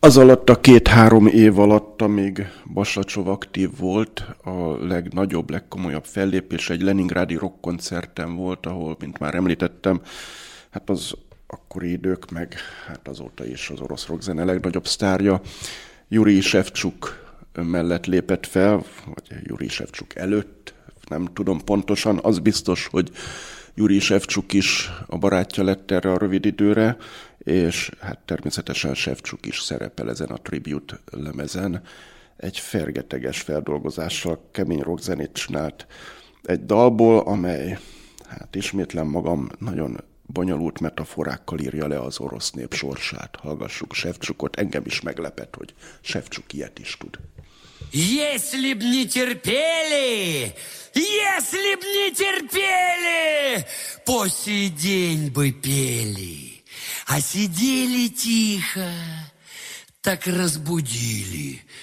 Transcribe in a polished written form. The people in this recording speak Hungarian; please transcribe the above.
Az alatt a 2-3 év alatt, amíg Basacsov aktív volt, a legnagyobb, legkomolyabb fellépés egy leningrádi rockkoncerten volt, ahol, mint már említettem, hát az akkori idők, meg hát azóta is az orosz rockzene legnagyobb sztárja, Jurij Sevcsuk mellett lépett fel, vagy Jurij Sevcsuk előtt, nem tudom pontosan, az biztos, hogy Jurij Sevcsuk is a barátja lett erre a rövid időre, és hát természetesen Sevcsuk is szerepel ezen a tribute lemezen. Egy fergeteges feldolgozással kemény rockzenét csinált egy dalból, amely, hát ismétlem magam, nagyon bonyolult metaforákkal írja le az orosz nép sorsát. Hallgassuk Sevcsukot, engem is meglepett, hogy Sevcsuk ilyet is tud. Если б не терпели, если б не терпели, по сей день бы пели, а сидели тихо, так разбудили